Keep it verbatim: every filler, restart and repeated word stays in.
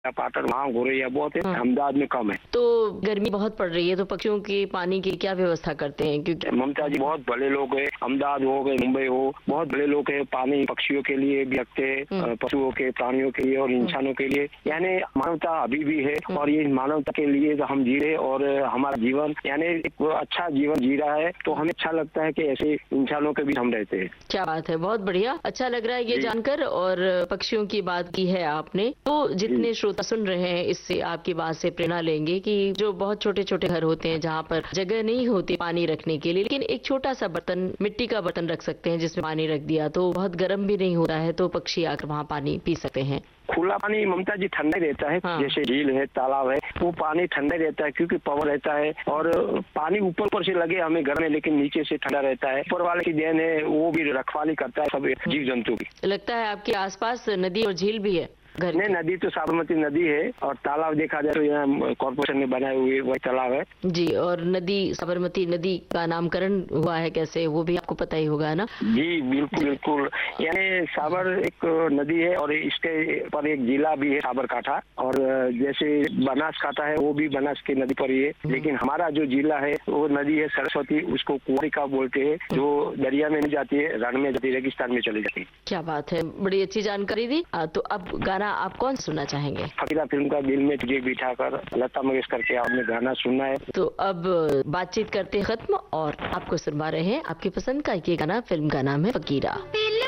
पाटर वहाँ गोरैया बहुत है, अहमदाबाद में कम है। तो गर्मी बहुत पड़ रही है, तो पक्षियों के पानी की क्या व्यवस्था करते हैं? क्योंकि ममता जी बहुत बड़े लोग हैं, अहमदाबाद हो गए, मुंबई हो, बहुत बड़े लोग हैं। पानी पक्षियों के लिए भी रखते हैं, पशुओं के, प्राणियों के लिए और इंसानों के लिए। यानी मानवता अभी भी है और ये मानवता के लिए तो हम जी रहे और हमारा जीवन यानी एक अच्छा जीवन जी रहा है। तो हमें अच्छा लगता है कि ऐसे इंसानों के बीच हम रहते हैं। क्या बात है, बहुत बढ़िया, अच्छा लग रहा है ये जानकर। और पक्षियों की बात की है आपने, तो जितने श्रोता सुन रहे हैं इससे आपकी बात से प्रेरणा लेंगे कि जो बहुत छोटे छोटे घर होते हैं जहाँ पर जगह नहीं होती पानी रखने के लिए, लेकिन एक छोटा सा बर्तन, मिट्टी का बर्तन रख सकते हैं जिसमें पानी रख दिया तो बहुत गर्म भी नहीं होता है, तो पक्षी आकर वहाँ पानी पी सकते हैं। खुला पानी ममता जी ठंडा ही रहता है। हाँ। जैसे झील है, तालाब है, वो पानी ठंडा रहता है क्योंकि पवन रहता है और पानी ऊपर ऊपर से लगे हमें घर में, लेकिन नीचे से ठंडा रहता है। ऊपर वाले की देन है, वो भी रखवाली करता है सब जीव जंतु की। लगता है आपके आसपास नदी और झील भी है? घर नहीं, नदी तो साबरमती नदी है और तालाब देखा जाए तो यहाँ कॉर्पोरेशन ने बनाए हुए वही तालाब है जी। और नदी, साबरमती नदी का नामकरण हुआ है कैसे, वो भी आपको पता ही होगा ना? जी बिल्कुल बिल्कुल। यानी साबर एक नदी है और इसके पर एक जिला भी है साबरकाठा, और जैसे बनासकाठा है वो भी बनास की नदी पर ही है। लेकिन हमारा जो जिला है वो नदी है सरस्वती, उसको कुंवरिका बोलते हैं, जो दरिया में नहीं जाती है, रण में जाती है, रेगिस्तान में चली जाती है। क्या बात है, बड़ी अच्छी जानकारी दी। तो अब गाना आप कौन सुनना चाहेंगे? फकीरा फिल्म का दिल में तुझे बिठा कर, लता मंगेशकर के आपने गाना सुनना है। तो अब बातचीत करते खत्म और आपको सुनवा रहे हैं आपकी पसंद का ये गाना। फिल्म का नाम है फकीरा।